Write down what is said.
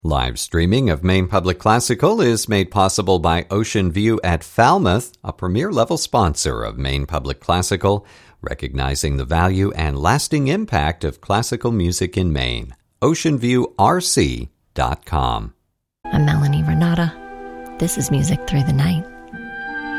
Live streaming of Maine Public Classical is made possible by Ocean View at Falmouth, a premier-level sponsor of Maine Public Classical, recognizing the value and lasting impact of classical music in Maine. OceanViewRC.com. I'm Melanie Renata. This is Music Through the Night.